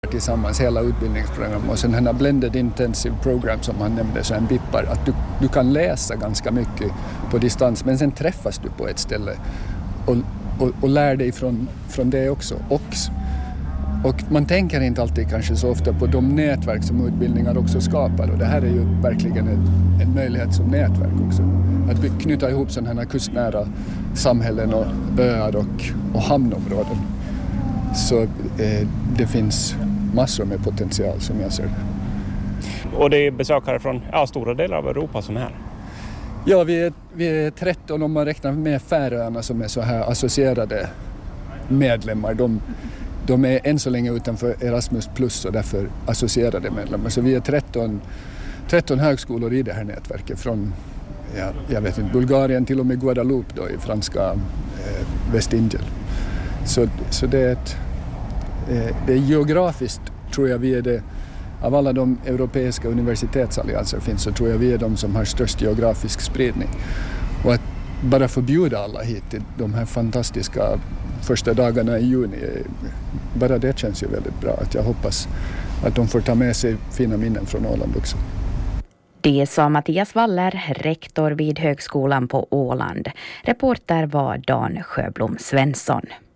tillsammans hela utbildningsprogram och sen här blended intensive program som han nämnde, så en bippar, att du kan läsa ganska mycket på distans men sen träffas du på ett ställe och lär dig från det också. Och man tänker inte alltid kanske så ofta på de nätverk som utbildningar också skapar, och det här är ju verkligen en möjlighet som nätverk också. Att knyta ihop sådana här kustnära samhällen och öar och hamnområden. Så det finns massor med potential som jag ser. Och det är besökare från stora delar av Europa som är här? Ja, vi är 13 om man räknar med Färöarna som är så här associerade medlemmar. De är än så länge utanför Erasmus plus och därför associerade medlemmar. Så vi är 13 högskolor i det här nätverket från jag vet inte, Bulgarien till och med Guadeloupe då, i franska Västindien. Så det är geografiskt, tror jag vi är det, av alla de europeiska universitetsallianser finns, så tror jag vi är de som har störst geografisk spridning. Och att bara förbjuda alla hit till de här fantastiska första dagarna i juni, bara det känns ju väldigt bra. Att jag hoppas att de får ta med sig fina minnen från Åland också. Det sa Mattias Waller, rektor vid högskolan på Åland. Reporter var Dan Sjöblom Svensson.